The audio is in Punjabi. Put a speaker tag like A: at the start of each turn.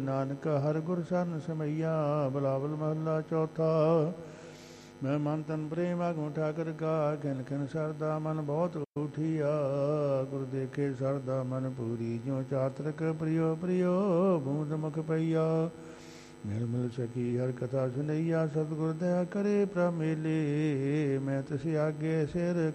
A: ਨਾਨਕ ਹਰਿ ਗੁਰ ਸਰਨ ਸਮਈਆ। ਬਿਲਾਵਲ ਮਹੱਲਾ ਚੌਥਾ। ਮੈਂ ਮਨ ਤਨ ਪ੍ਰੇਮ ਆਗਮ ਠਾਕਰ ਕਾ। ਖਿਨ ਖਿਨ ਸਰਦਾ ਮਨ ਬਹੁਤ ਉਠੀਆ। ਗੁਰ ਦੇਖੇ ਸਰਦਾ ਮਨ ਪੂਰੀ। ਜਿਉ ਚਾਤਰਕ ਪ੍ਰਿਯੋ ਪ੍ਰਿਯੋ ਬੂੰਦ ਮੁਖ ਪਈਆ। ਮਿਲ ਮਿਲ ਸਕੀ ਹਰ ਕਥਾ ਸੁਨਈਆ। ਸਤਿਗੁਰ ਦਇਆ ਕਰੇ ਪ੍ਰਭ ਮੇਲੇ। ਮੈਂ ਤਿਸ ਆਗੇ ਸਿਰ